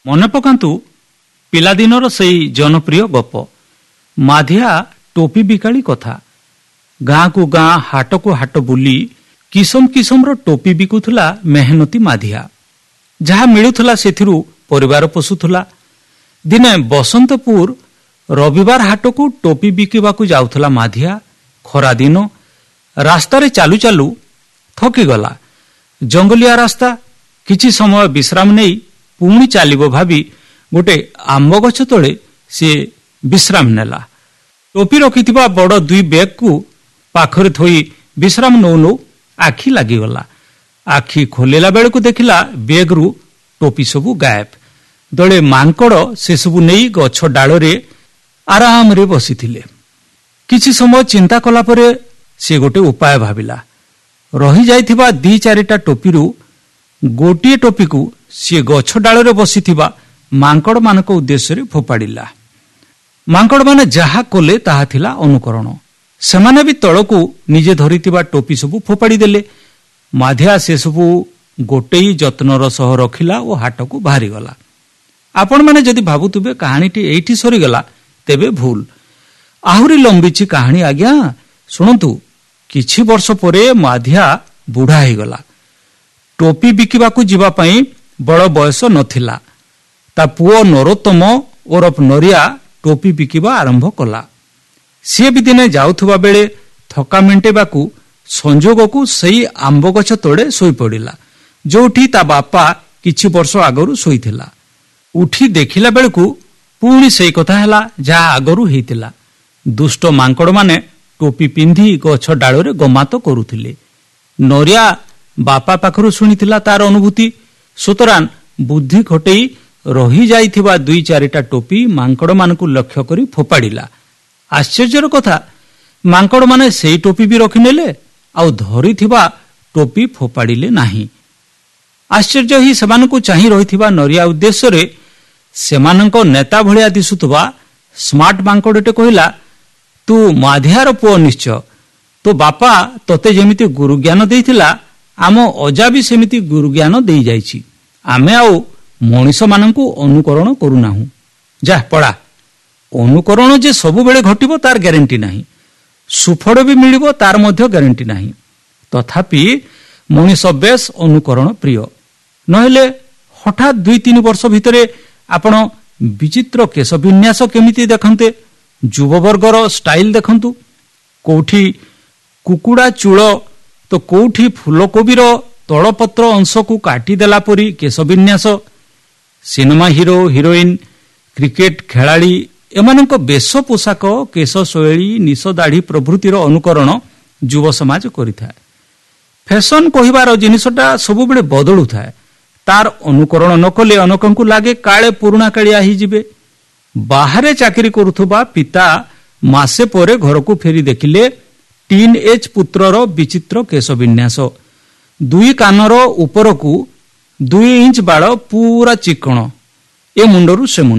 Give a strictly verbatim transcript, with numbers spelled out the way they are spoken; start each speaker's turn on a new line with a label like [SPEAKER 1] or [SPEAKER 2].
[SPEAKER 1] ମନେ ପକାନ୍ତୁ ପିଲାଦିନର ସେହି ଜନପ୍ରିୟ ଗପ ମାଧିଆ ଟୋପି ବିକାଳି କଥା। ଗାଁକୁ ଗାଁ ହାଟକୁ ହାଟ ବୁଲି କିସମ କିସମର ଟୋପି ବିକୁଥିଲା ମେହନତି ମାଧିଆ। ଯାହା ମିଳୁଥିଲା ସେଥିରୁ ପରିବାର ପୋଷୁଥିଲା। ଦିନେ ବସନ୍ତପୁର ରବିବାର ହାଟକୁ ଟୋପି ବିକିବାକୁ ଯାଉଥିଲା ମାଧିଆ। ଖରାଦିନ, ରାସ୍ତାରେ ଚାଲୁ ଚାଲୁ ଥକିଗଲା। ଜଙ୍ଗଲିଆ ରାସ୍ତା। କିଛି ସମୟ ବିଶ୍ରାମ ନେଇ ପୁଣି ଚାଲିବ ଭାବି ଗୋଟେ ଆମ୍ବ ଗଛ ତଳେ ସେ ବିଶ୍ରାମ ନେଲା। ଟୋପି ରଖିଥିବା ବଡ଼ ଦୁଇ ବ୍ୟାଗକୁ ପାଖରେ ଥୋଇ ବିଶ୍ରାମ ନଉ ନଉ ଆଖି ଲାଗିଗଲା। ଆଖି ଖୋଲିଲା ବେଳକୁ ଦେଖିଲା ବ୍ୟାଗରୁ ଟୋପି ସବୁ ଗାୟବ। ଦଳେ ମାଙ୍କଡ଼ ସେସବୁ ନେଇ ଗଛ ଡାଳରେ ଆରାମରେ ବସିଥିଲେ। କିଛି ସମୟ ଚିନ୍ତା କଲା ପରେ ସେ ଗୋଟେ ଉପାୟ ଭାବିଲା। ରହିଯାଇଥିବା ଦି ଚାରିଟା ଟୋପିରୁ ଗୋଟିଏ ଟୋପିକୁ ସିଏ ଗଛ ଡାଳରେ ବସିଥିବା ମାଙ୍କଡ଼ମାନଙ୍କ ଉଦ୍ଦେଶ୍ୟରେ ଫୋପାଡ଼ିଲା। ମାଙ୍କଡ଼ମାନେ ଯାହା କଲେ ତାହା ଥିଲା ଅନୁକରଣ। ସେମାନେ ବି ତଳକୁ ନିଜେ ଧରିଥିବା ଟୋପି ସବୁ ଫୋପାଡ଼ି ଦେଲେ। ମାଧିଆ ସେସବୁ ଗୋଟେଇ ଯତ୍ନର ସହ ରଖିଲା ଓ ହାଟକୁ ବାହାରିଗଲା। ଆପଣମାନେ ଯଦି ଭାବୁଥିବେ କାହାଣୀଟି ଏଇଠି ସରିଗଲା, ତେବେ ଭୁଲ। ଆହୁରି ଲମ୍ବିଛି କାହାଣୀ ଆଜ୍ଞା। ଶୁଣନ୍ତୁ, କିଛି ବର୍ଷ ପରେ ମାଧିଆ ବୁଢ଼ା ହେଇଗଲା। ଟୋପି ବିକିବାକୁ ଯିବା ପାଇଁ ବଡ଼ ବୟସ ନଥିଲା। ତା ପୁଅ ନରୋତ୍ତମ ଓରଫ ନରିଆ ଟୋପି ବିକିବା ଆରମ୍ଭ କଲା। ସିଏ ବି ଦିନେ ଯାଉଥିବା ବେଳେ ଥକା ମେଣ୍ଟେଇବାକୁ ସଂଯୋଗକୁ ସେଇ ଆମ୍ବ ଗଛ ତଳେ ଶୋଇପଡ଼ିଲା, ଯୋଉଠି ତା ବାପା କିଛି ବର୍ଷ ଆଗରୁ ଶୋଇଥିଲା। ଉଠି ଦେଖିଲା ବେଳକୁ ପୁଣି ସେଇ କଥା ହେଲା ଯାହା ଆଗରୁ ହେଇଥିଲା। ଦୁଷ୍ଟ ମାଙ୍କଡ଼ମାନେ ଟୋପି ପିନ୍ଧି ଗଛ ଡାଳରେ ଗମାତ କରୁଥିଲେ। ନରିଆ ବାପା ପାଖରୁ ଶୁଣିଥିଲା ତାର ଅନୁଭୂତି। ସୁତରାଂ ବୁଦ୍ଧି ଖଟେଇ ରହିଯାଇଥିବା ଦୁଇ ଚାରିଟା ଟୋପି ମାଙ୍କଡ଼ମାନଙ୍କୁ ଲକ୍ଷ୍ୟ କରି ଫୋପାଡ଼ିଲା। ଆଶ୍ଚର୍ଯ୍ୟର କଥା, ମାଙ୍କଡ଼ମାନେ ସେଇ ଟୋପି ବି ରଖିନେଲେ, ଆଉ ଧରିଥିବା ଟୋପି ଫୋପାଡ଼ିଲେ ନାହିଁ। ଆଶ୍ଚର୍ଯ୍ୟ ହିଁ ସେମାନଙ୍କୁ ଚାହିଁ ରହିଥିବା ନରିଆ ଉଦ୍ଦେଶ୍ୟରେ ସେମାନଙ୍କ ନେତା ଭଳିଆ ଦିଶୁଥିବା ସ୍ମାର୍ଟ ମାଙ୍କଡ଼ଟେ କହିଲା, ତୁ ମାଧିଆର ପୁଅ ନିଶ୍ଚୟ। ତୋ ବାପା ତତେ ଯେମିତି ଗୁରୁଜ୍ଞାନ ଦେଇଥିଲା, ଆମ ଅଜା ବି ସେମିତି ଗୁରୁଜ୍ଞାନ ଦେଇଯାଇଛି। ଆମେ ଆଉ ମଣିଷମାନଙ୍କୁ ଅନୁକରଣ କରୁନାହୁଁ। ଯା ପଳା। ଅନୁକରଣ ଯେ ସବୁବେଳେ ଘଟିବ ତାର ଗ୍ୟାରେଣ୍ଟି ନାହିଁ। ସୁଫଳ ବି ମିଳିବ ତାର ମଧ୍ୟ ଗ୍ୟାରେଣ୍ଟି ନାହିଁ। ତଥାପି ମଣିଷ ବେଶ ଅନୁକରଣ ପ୍ରିୟ। ନହେଲେ ହଠାତ୍ ଦୁଇ ତିନି ବର୍ଷ ଭିତରେ ଆପଣ ବିଚିତ୍ର କେଶ ବିନ୍ୟାସ କେମିତି ଦେଖନ୍ତେ। ଯୁବବର୍ଗର ଷ୍ଟାଇଲ ଦେଖନ୍ତୁ। କୋଉଠି କୁକୁଡ଼ା ଚୂଳ ତ କୋଉଠି ଫୁଲକୋବିର ତଳପତ୍ର ଅଂଶକୁ କାଟିଦେଲା ପରି କେଶ ବିନ୍ୟାସ। ସିନେମା ହିରୋ, ହିରୋଇନ, କ୍ରିକେଟ ଖେଳାଳି ଏମାନଙ୍କ ବେଶ ପୋଷାକ, କେଶ ଶୈଳୀ, ନିଶ ଦାଢ଼ି ପ୍ରଭୃତିର ଅନୁକରଣ ଯୁବ ସମାଜ କରିଥାଏ। ଫ୍ୟାସନ କହିବାର ଜିନିଷଟା ସବୁବେଳେ ବଦଳୁଥାଏ। ତାର ଅନୁକରଣ ନ କଲେ ଅନେକଙ୍କୁ ଲାଗେ କାଳେ ପୁରୁଣା କାଳିଆ ହେଇଯିବେ। ବାହାରେ ଚାକିରି କରୁଥିବା ପିତା ମାସେ ପରେ ଘରକୁ ଫେରି ଦେଖିଲେ ଟିନ୍ ଏଜ୍ ପୁତ୍ରର ବିଚିତ୍ର କେଶ ବିନ୍ୟାସ। ଦୁଇ କାନର ଉପରକୁ ଦୁଇ ଇଞ୍ଚ ବାଳ ପୁରା ଚିକଣ, ଏ ମୁଣ୍ଡରୁ ସେ ମୁଣ୍ଡ।